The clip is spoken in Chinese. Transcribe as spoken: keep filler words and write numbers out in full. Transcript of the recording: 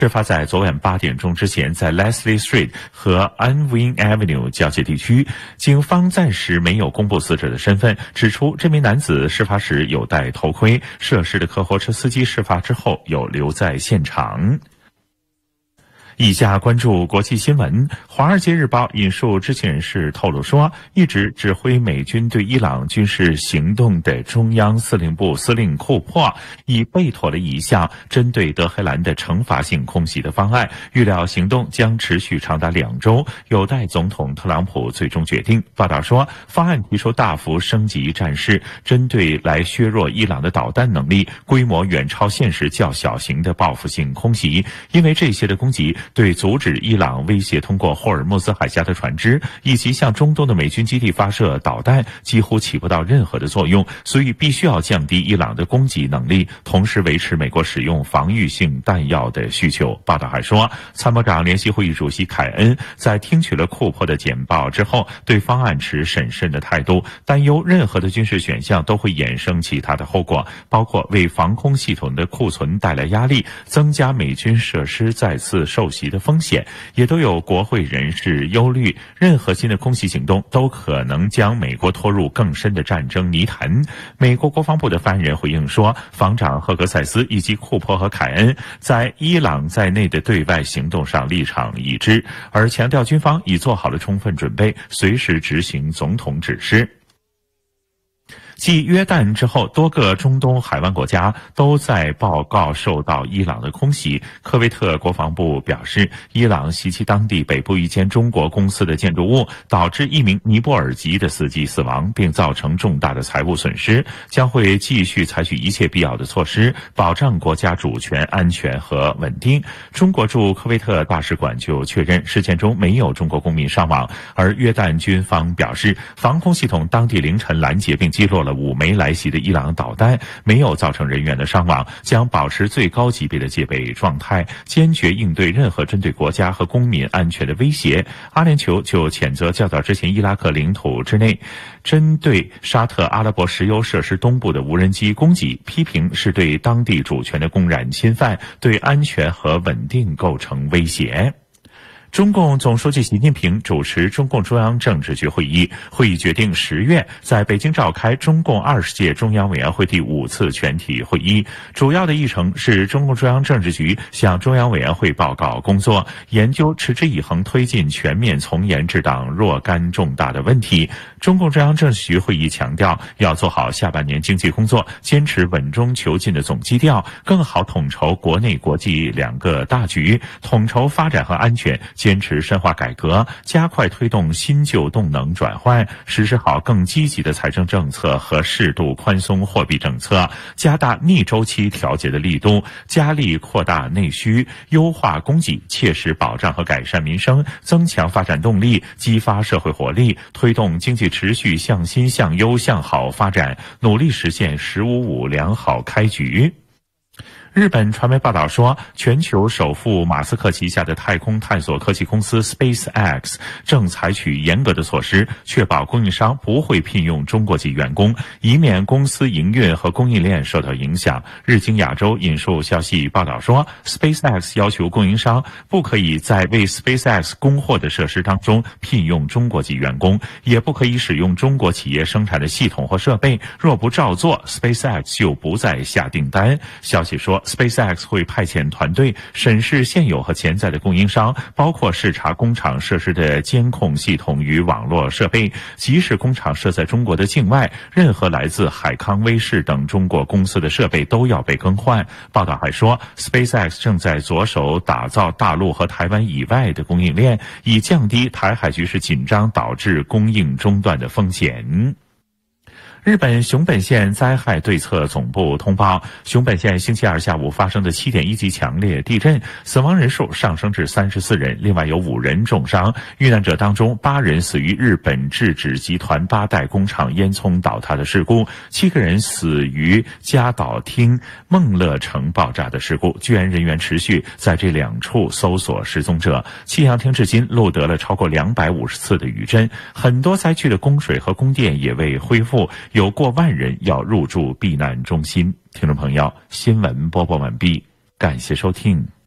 事发在昨晚八点钟之前，在 Leslie Street 和 Unwin Avenue 交界地区。警方暂时没有公布死者的身份，指出这名男子事发时有戴头盔，涉事的客货车司机事发之后有留在现场。以下关注国际新闻。《华尔街日报》引述知情人士透露说，一直指挥美军对伊朗军事行动的中央司令部司令库珀已备妥了一项针对德黑兰的惩罚性空袭的方案，预料行动将持续长达两周，有待总统特朗普最终决定。报道说，方案提出大幅升级战事，针对来削弱伊朗的导弹能力，规模远超现实较小型的报复性空袭，因为这些的攻击对阻止伊朗威胁通过霍尔木兹海峡的船只以及向中东的美军基地发射导弹几乎起不到任何的作用，所以必须要降低伊朗的攻击能力，同时维持美国使用防御性弹药的需求。报道还说，参谋长联席会议主席凯恩在听取了库珀的简报之后，对方案持审慎的态度，担忧任何的军事选项都会衍生其他的后果，包括为防空系统的库存带来压力，增加美军设施再次受袭的风险。也都有国会人士忧虑，任何新的空袭行动都可能将美国拖入更深的战争泥潭。美国国防部的发言人回应说，防长赫格塞斯以及库珀和凯恩在伊朗在内的对外行动上立场一致，而强调军方已做好了充分准备，随时执行总统指示。继约旦之后，多个中东海湾国家都在报告受到伊朗的空袭。科威特国防部表示，伊朗袭击当地北部一间中国公司的建筑物，导致一名尼泊尔籍的司机死亡，并造成重大的财务损失，将会继续采取一切必要的措施，保障国家主权、安全和稳定。中国驻科威特大使馆就确认，事件中没有中国公民伤亡，而约旦军方表示，防空系统当地凌晨拦截并击落了五枚来袭的伊朗导弹，没有造成人员的伤亡，将保持最高级别的戒备状态，坚决应对任何针对国家和公民安全的威胁。阿联酋就谴责较早之前伊拉克领土之内针对沙特阿拉伯石油设施东部的无人机攻击，批评是对当地主权的公然侵犯，对安全和稳定构成威胁。中共总书记习近平主持中共中央政治局会议，会议决定十月在北京召开中共二十届中央委员会第五次全体会议。主要的议程是中共中央政治局向中央委员会报告工作，研究持之以恒推进全面从严治党若干重大的问题。中共中央政治局会议强调，要做好下半年经济工作，坚持稳中求进的总基调，更好统筹国内国际两个大局，统筹发展和安全，坚持深化改革，加快推动新旧动能转换，实施好更积极的财政政策和适度宽松货币政策，加大逆周期调节的力度，加力扩大内需，优化供给，切实保障和改善民生，增强发展动力，激发社会活力，推动经济持续向新向优向好发展，努力实现“十五五”良好开局。日本传媒报道说，全球首富马斯克旗下的太空探索科技公司 SpaceX 正采取严格的措施，确保供应商不会聘用中国籍员工，以免公司营运和供应链受到影响。日经亚洲引述消息报道说， SpaceX 要求供应商不可以在为 SpaceX 供货的设施当中聘用中国籍员工，也不可以使用中国企业生产的系统或设备，若不照做， SpaceX 就不再下订单。消息说SpaceX 会派遣团队审视现有和潜在的供应商，包括视察工厂设施的监控系统与网络设备，即使工厂设在中国的境外，任何来自海康威视等中国公司的设备都要被更换。报道还说 SpaceX 正在着手打造大陆和台湾以外的供应链，以降低台海局势紧张导致供应中断的风险。日本熊本县灾害对策总部通报，熊本县星期二下午发生的 七点一 级强烈地震，死亡人数上升至三十四人，另外有五人重伤。遇难者当中，八人死于日本制纸集团八代工厂烟囱倒塌的事故，七个人死于加岛町梦乐城爆炸的事故。救援人员持续在这两处搜索失踪者。气象厅至今录得了超过两百五十次的余震，很多灾区的供水和供电也未恢复，有过万人要入住避难中心。听众朋友，新闻播报完毕，感谢收听。